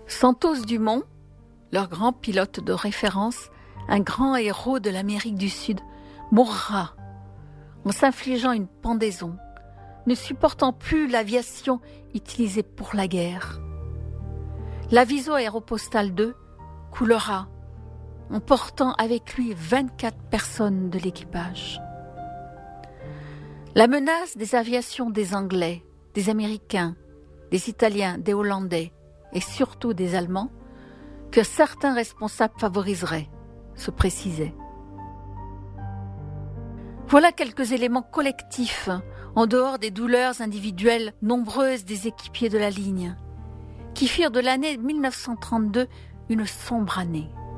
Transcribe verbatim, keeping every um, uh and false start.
Santos Dumont, leur grand pilote de référence, un grand héros de l'Amérique du Sud, mourra en s'infligeant une pendaison, ne supportant plus l'aviation utilisée pour la guerre. L'Aviso Aéropostale deux coulera, emportant avec lui vingt-quatre personnes de l'équipage. La menace des aviations des Anglais, des Américains, des Italiens, des Hollandais et surtout des Allemands, que certains responsables favoriseraient, se précisait. Voilà quelques éléments collectifs, en dehors des douleurs individuelles nombreuses des équipiers de la ligne, qui firent de l'année mille neuf cent trente-deux une sombre année.